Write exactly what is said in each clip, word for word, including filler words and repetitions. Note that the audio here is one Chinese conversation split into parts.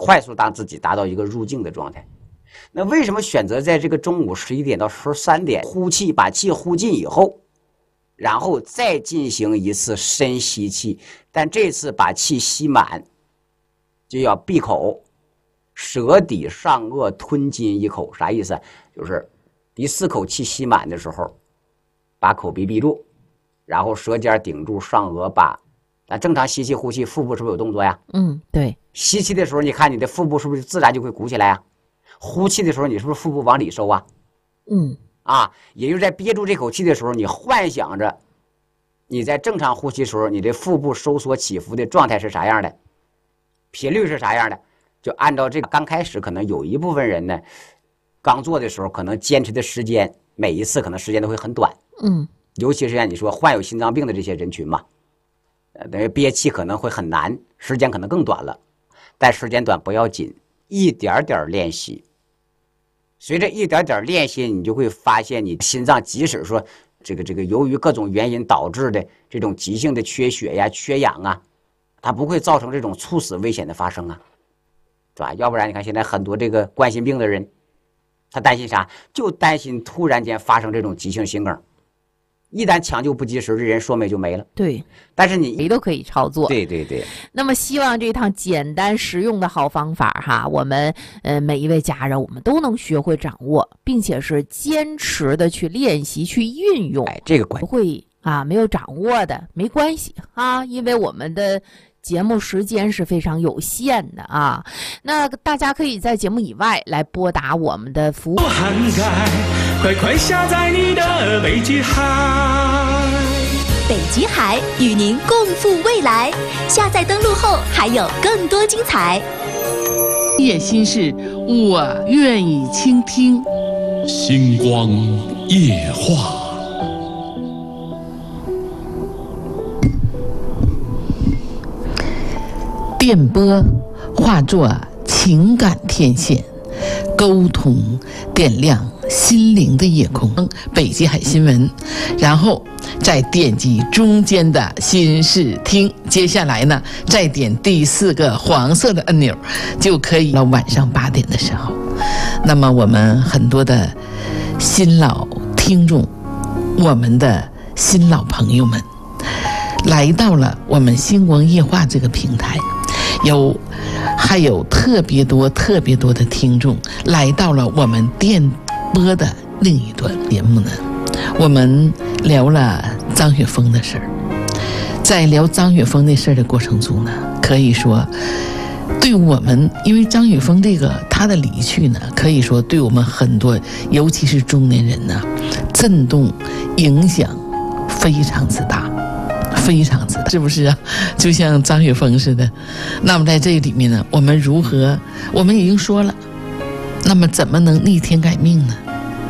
快速让自己达到一个入静的状态。那为什么选择在这个中午十一点到十三点呼气，把气呼尽以后，然后再进行一次深吸气，但这次把气吸满，就要闭口，舌抵上颚，吞金一口。啥意思？就是第四口气吸满的时候，把口鼻闭住，然后舌尖顶住上颚，把咱正常吸气呼气，腹部是不是有动作呀？ 嗯，对。 吸气的时候，你看你的腹部是不是自然就会鼓起来啊？呼气的时候，你是不是腹部往里收啊？ 嗯， 啊，也就是在憋住这口气的时候，你幻想着你在正常呼吸的时候，你的腹部收缩起伏的状态是啥样的，频率是啥样的，就按照这个。刚开始可能有一部分人呢，刚做的时候可能坚持的时间，每一次可能时间都会很短。 嗯， 尤其是像你说患有心脏病的这些人群嘛，呃，等于憋气可能会很难，时间可能更短了。但时间短不要紧，一点点练习。随着一点点练习，你就会发现你心脏即使说这个这个由于各种原因导致的这种急性的缺血呀、缺氧啊，它不会造成这种猝死危险的发生啊，是吧？要不然你看现在很多这个冠心病的人，他担心啥？就担心突然间发生这种急性心梗，一旦抢救不及时，这人说没就没了。 对， 但是你谁都可以操作。 对对对。 那么希望这趟简单实用的好方法哈，我们呃每一位家人我们都能学会掌握，并且是坚持的去练习去运用。 哎，这个关不会啊，没有掌握的没关系啊，因为我们的节目时间是非常有限的啊。那大家可以在节目以外来拨打我们的服务。 涵盖，快快下载你的北极海。 北极海与您共赴未来。下载登录后还有更多精彩。 夜心事，我愿意倾听。 星光夜话。 电波化作情感天线，沟通点亮心灵的夜空。北极海新闻，然后再点击中间的心事听，接下来呢再点第四个黄色的按钮，就可以到晚上八点的时候。那么我们很多的新老听众，我们的新老朋友们，来到了我们星光夜话这个平台。有还有特别多特别多的听众来到了我们电波的另一端。节目呢，我们聊了张雪峰的事儿。在聊张雪峰的事儿的过程中呢，可以说对我们，因为张雪峰这个他的离去呢，可以说对我们很多尤其是中年人呢，震动影响非常之大，非常之大，是不是啊？就像张雪峰似的。那么在这里面呢，我们如何？我们已经说了，那么怎么能逆天改命呢？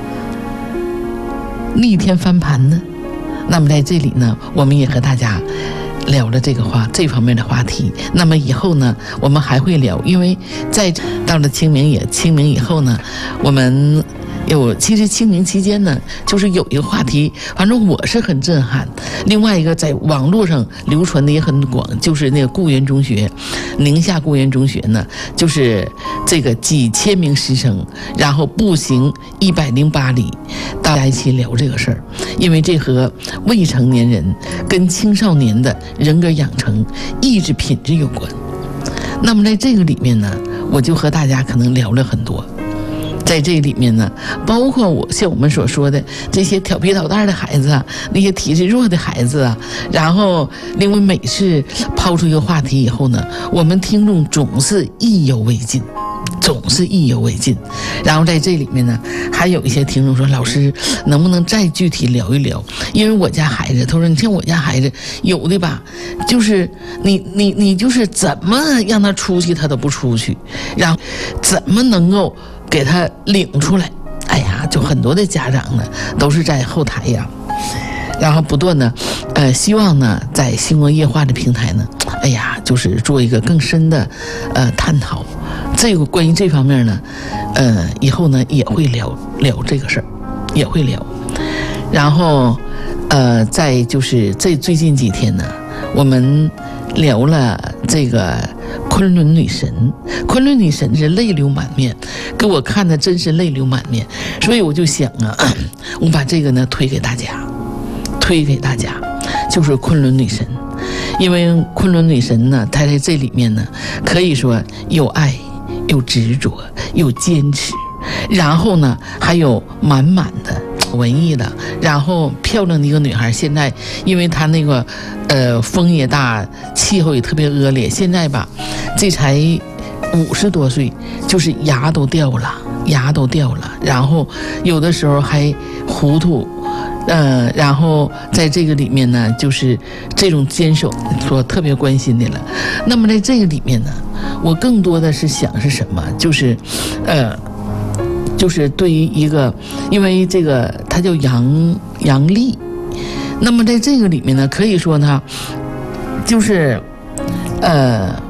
逆天翻盘呢？那么在这里呢，我们也和大家聊了这个话这方面的话题。那么以后呢，我们还会聊，因为在到了清明也清明以后呢，我们。有，其实清明期间呢，就是有一个话题，反正我是很震撼。另外一个在网络上流传的也很广，就是那个固原中学，宁夏固原中学呢，就是这个几千名师生，然后步行一百零八里，大家一起聊这个事儿，因为这和未成年人跟青少年的人格养成、意志品质有关。那么在这个里面呢，我就和大家可能聊了很多。在这里面呢，包括我像我们所说的这些调皮捣蛋的孩子啊，那些体质弱的孩子啊，然后另外每次抛出一个话题以后呢，我们听众总是意犹未尽，总是意犹未尽。然后在这里面呢，还有一些听众说，老师能不能再具体聊一聊？因为我家孩子，他说你像我家孩子有的吧，就是你你你就是怎么让他出去他都不出去，然后怎么能够给他领出来？哎呀，就很多的家长呢都是在后台呀，然后不断的呃希望呢在星光夜话的平台呢，哎呀就是做一个更深的呃探讨。这个关于这方面呢，呃以后呢也会聊聊这个事儿，也会聊。然后呃再就是这最近几天呢，我们聊了这个昆仑女神，昆仑女神是泪流满面，给我看的真是泪流满面，所以我就想啊，我把这个呢推给大家，推给大家，就是昆仑女神，因为昆仑女神呢，她在这里面呢，可以说有爱，有执着，有坚持，然后呢，还有满满的文艺的，然后漂亮的一个女孩。现在因为她那个呃风也大，气候也特别恶劣，现在吧这才五十多岁，就是牙都掉了，牙都掉了，然后有的时候还糊涂，呃，然后在这个里面呢，就是这种坚守所特别关心的了。那么在这个里面呢，我更多的是想是什么，就是呃就是对于一个，因为这个它叫杨杨丽，那么在这个里面呢，可以说呢，就是呃